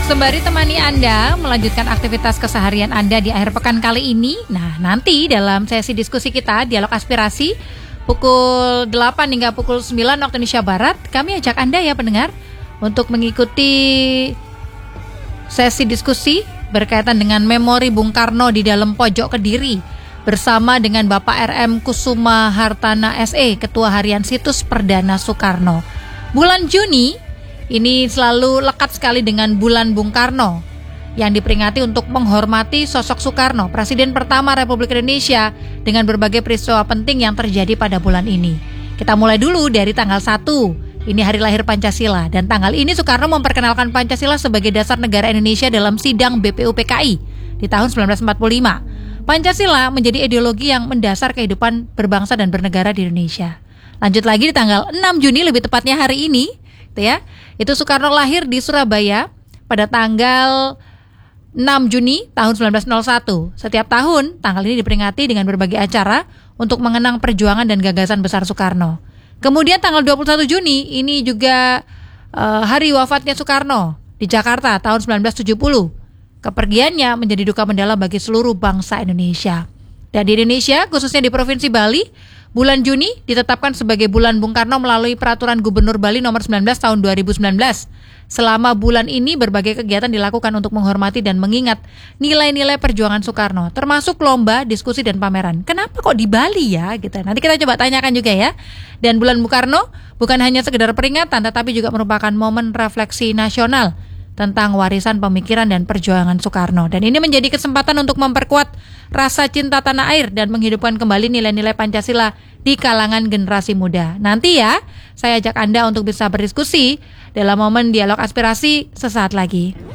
Sembari temani Anda melanjutkan aktivitas keseharian Anda di akhir pekan kali ini. Nah, nanti dalam sesi diskusi kita, dialog aspirasi, pukul 8 hingga pukul 9 waktu Indonesia Barat, kami ajak Anda ya pendengar untuk mengikuti sesi diskusi berkaitan dengan memori Bung Karno di dalam pojok Kediri bersama dengan Bapak RM Kusuma Hartana SE, Ketua Harian Situs Perdana Soekarno. Bulan Juni ini selalu lekat sekali dengan bulan Bung Karno yang diperingati untuk menghormati sosok Soekarno, Presiden pertama Republik Indonesia, dengan berbagai peristiwa penting yang terjadi pada bulan ini. Kita mulai dulu dari tanggal 1, ini hari lahir Pancasila, dan tanggal ini Soekarno memperkenalkan Pancasila sebagai dasar negara Indonesia dalam sidang BPUPKI di tahun 1945. Pancasila menjadi ideologi yang mendasar kehidupan berbangsa dan bernegara di Indonesia. Lanjut lagi di tanggal 6 Juni, lebih tepatnya hari ini, itu Soekarno lahir di Surabaya pada tanggal 6 Juni tahun 1901. Setiap tahun tanggal ini diperingati dengan berbagai acara untuk mengenang perjuangan dan gagasan besar Soekarno. Kemudian tanggal 21 Juni ini juga hari wafatnya Soekarno di Jakarta tahun 1970. Kepergiannya menjadi duka mendalam bagi seluruh bangsa Indonesia. Dan di Indonesia, khususnya di Provinsi Bali, bulan Juni ditetapkan sebagai bulan Bung Karno melalui Peraturan Gubernur Bali nomor 19 tahun 2019. Selama bulan ini berbagai kegiatan dilakukan untuk menghormati dan mengingat nilai-nilai perjuangan Soekarno, termasuk lomba, diskusi, dan pameran. Kenapa kok di Bali ya? Gitu. Nanti kita coba tanyakan juga ya. Dan bulan Bung Karno bukan hanya sekedar peringatan, tetapi juga merupakan momen refleksi nasional tentang warisan pemikiran dan perjuangan Soekarno. Dan ini menjadi kesempatan untuk memperkuat rasa cinta tanah air dan menghidupkan kembali nilai-nilai Pancasila di kalangan generasi muda. Nanti ya, saya ajak Anda untuk bisa berdiskusi dalam momen dialog aspirasi sesaat lagi.